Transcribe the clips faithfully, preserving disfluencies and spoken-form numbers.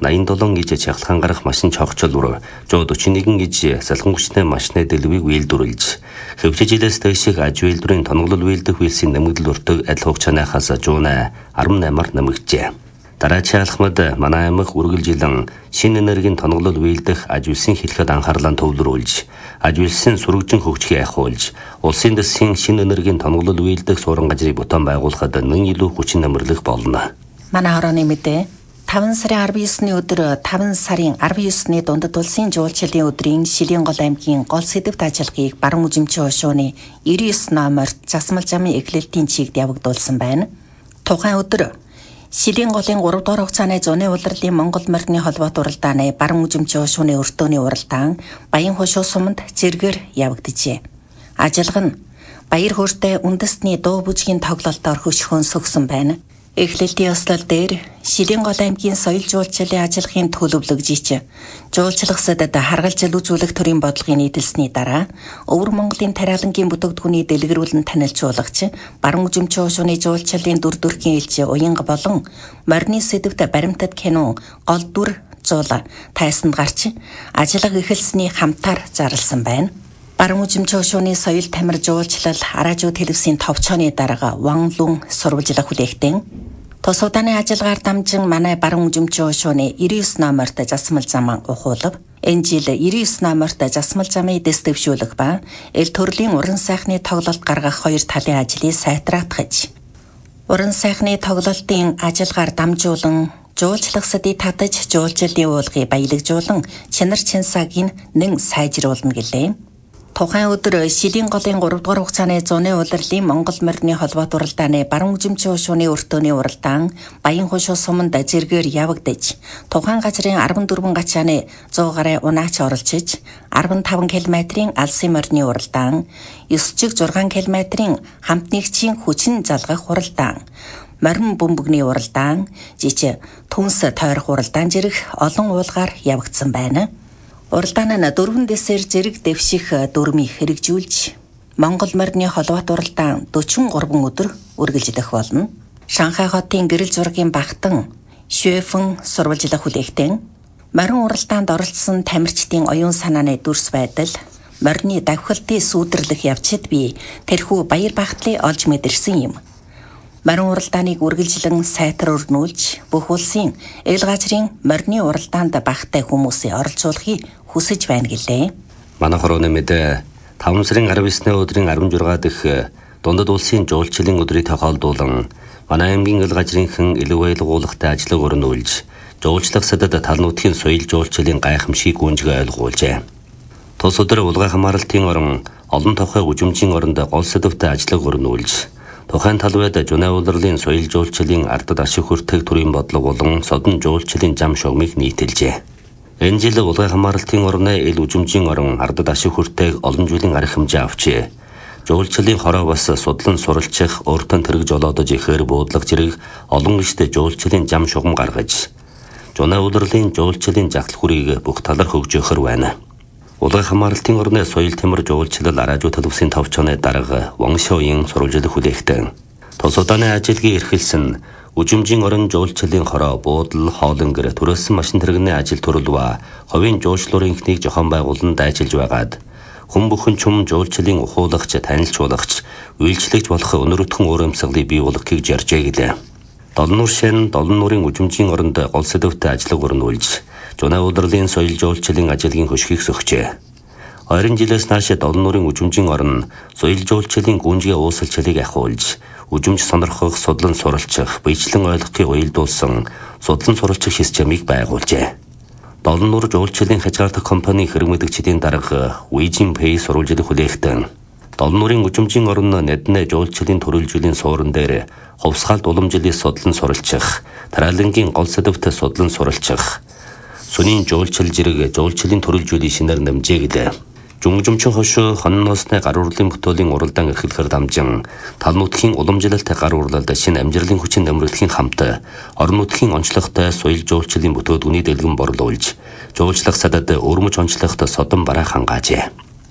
найман долоон гэж чахалхан гарах машин чогцолвор жоо дөрвөн нэгэн гэж салхан хүчтэй машины дэлгүүрийг үйлдвэрлэж хэвчээ жилээс дэшиг аж үйлдвэрийн тоноглол үйлдэх үйлсийн нэмэгдэл өртөг адил хугацаанаас жуунаа арван наймаар нэмэгджээ. Дараагийн алхмад манай аймаг үргэлжилэн шинэ энергийн тоноглол үйлдэх аж үйлсийн хэлхэд анхаарлаа төвлөрүүлж, аж үйлсийн сүрэгжин хөгжихийг ахиулж, улсын дэсийн шинэ энергийн тоноглол үйлдэх суурин газрыг бүтээн байгуулахад нэн илүү хүчин нэмэрлэх болно. Манай хорооны мэдээ таван сарын арван ёсны өдөр таван сарын арван ёсны дундад улсын жуулчлалын өдрийн Шилийн гол аймгийн гол сэдвт ажиллагааг баруун үзэмжийн хошууны девяносто девять номерт засмал замын эхлэлтийн чигт явагдуулсан байна. Тухайн өдөр Шилийн голын гурав дахь хугацааны зуны улирлын Монгол морины холбоот уралдааны баруун үзэмжийн хошууны өртөөний уралдаан Баян хошуу суманд зэргээр явагджээ. Ажиллага нь баяр хөөртэй үндэстний дуу бүжгийн тоглолтоор хөшгөөн сөгсөн байна. Эхлэлтийн ёслол дээр Шилийн гол аймгийн соёл жуулчлалын ажиллагааны төлөвлөгжийч жуулчлагсадад харгалзал үзүүлэх төрийн бодлогын нийтэлсний дараа Өвөр Монголын тариалангийн бүтээгдэхүүний дэлгэрүүлэн танилцуулгач баруун үзэмжийн хошууны жуулчлалын дүр төрхийн элч Уянга болон морины сэдвт баримтат кино гол дүр зуул тайсанд гарч ажиллага эхэлсний хамтаар зарласан байна. Баруун үзэмжийн хошууны соёл тамир жуулчлал араажуу телевизийн товчооны дарга Ванлун сурвалжлах хүлээгтэн тус удааны ажиллагаар дамжин манай баруун үзэмжийн хошууны девяносто девять номерт засмал замаа ухуулав. Энэ жил девяносто девять номерт засмал замыг дэвшүүлэх ба эл төрлийн уран сайхны тоглолт гаргах хоёр талын ажлыг сайтраатгаж уран сайхны тоглолтын ажиллагаар дамжуулан жуулчлагсдыг татаж жуулчлалын уулгыг баялагжуулан чинар чинсагийн нэн сайжруулна гэлээ. Тухайн өдөр Шилийн голын гурав дахь хугацааны зуны улирлын Монгол морины холбоот уралдааны баруун үзэмжийн хошууны өртөөний уралдаан Баян хошуу суманд зэргээр явагдаж, тухайн газрын арван дөрвөн гачааны сто гаруй унаач оролцож, арван таван километрийн алсын морины уралдаан, ёс чиг зургаан километрийн хамт нэгжийн хүчин залгах уралдаан, морин бөмбөгний уралдаан, жич түнс тойрох уралдаан зэрэг олон уулгаар явагдсан байна. Уралдаан нь дөрвөн дэсээр зэрэг дэвших дүрмийг хэрэгжүүлж, Монгол морины холбоот уралдаан дөрвөн гурван өдөр үргэлжлэх болно. Шанхай хотын гэрэл зургийн багтан Швэфэн сурвалжлах хүлээгтэн морин уралдаанд оролцсон тамирчдын оюун санааны дүрс байдал, морины давхилтыг сүйдэрлэх явцад би тэрхүү баяр багтлыг олж мэдэрсэн юм. Морин уралдааныг үргэлжлэн сайтар өрнүүлж, бүх улсын эл газрын морины уралдаанд багтай хүмүүсийг оролцуулахыг хүсэж байна гэлээ. Манай хорооны мэдээ таван сарын арван ёсны өдрийн арван жургаа дэх дундад улсын жуулчлалын өдрийг тохиолдуулан манай аймгийн эл газрынхан илүү байлгуулахтай ажиллага өрнүүлж, жуулчлагсадад тал нутгийн соёл жуулчлалын гайхамшиг гүнжгээ ойлгуулжээ. Тус өдөр улгай хамгаалалтын орон олон тохой үзэмжийн оронд гол сэдвтэй ажиллага өрнүүлж, тухайн талбайд Жунаа улирлын соёл жуулчлалын ардад ашиг хүртэх төрийн бодлого болон содон жуулчлалын зам шугамыг нийтэлжээ. Энэ жил улгай хамгаалалтын орны эл үзэмжийн орон ардад ашиг хүртэх олон жилийн арга хэмжээ авчээ. Жуулчлалын хороо бас судлан суралцах, өөртөө тэрэг жолоодож ихээр буудлах зэрэг олон гиштэй жуулчлалын зам шугам гаргаж, Жунаа улирлын жуулчлалын жагтал хүрийг бүх талаар хөгжөөхөр байна. Улгай хамгаалалтын орны соёл тамир жуулчлал араажуу телевизийн товчооны дарга Ваншоуийн сурвалжлах хүлээгтэн тус удааны ажиллагийг эрхэлсэн үзэмжийн орон жуулчлалын хороо буудал хоолонгэр төрөөсөн машин тэрэгний ажил төрөл ба ховийн жуулчлалын ихнийг зохион байгуулан дайчилж байгаад хүн бүхэн чум жуулчлалын ухуулагч, танилцуулагч, үйлчлэгч болох өнөрөдхөн урамсгалыг бий болгохыг зоржээ гэлээ. Долон нуур шин долон нуурын үзэмжийн оронд гол сэдвтэй ажиллага өрнүүлж, Жунаа улирлын соёл жуулчлалын ажиллагийн хөшгийг сөхжээ. Ойрын жилээс нааш долон нуурын үзэмжийн орон соёл жуулчлалын гүнжгээ уусалчлалыг ахиулж, үзэмж сонирхох, судлан суралцах, биечлэн ойлгохыг уялдуулсан судлан суралцах системийг байгуулжээ. Долон нуур жуулчлалын хязгаарлах компани хэрэгмэдэгчдийн дарга Уижин Пэй сурвалжлах хүлээгтэн долон нуурын үзэмжийн орон нэднэ жуулчлалын төрөлжлийн суурин дээр хувьсгаалт уламжлалыг судлан суралцах, тариалангийн гол сэдвтэй судлан суралцах, Сүнийн жуулчлал зэрэг жуулчлалын төрөлжлийн шинээр нэмжээ гэлээ. Жунгжумчин хошуу хонон ноосны гар урлын бүтээлийн уралдаан эрхлэхээр дамжин тал нутгийн уламжлалтай гар урлалд шинэ амжилтын хүчин нэмэгдэхийн хамт орон нутгийн онцлогтой соёл жуулчлалын бүтээдгүүний дэлгэн борлуулж, жуулчлах садад өрмөж онцлогт содон бараа хангаажээ.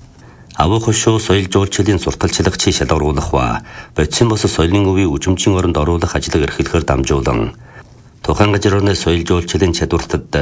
Аваа хошуу соёл жуулчлалын сурталчлагчийг шалгаруулах ба бодис бос соёлын өвийн үзэмжийн оронд оруулах ажлыг эрхлэхээр дамжуулан тухайн газрын соёл жуулчлалын чадвартад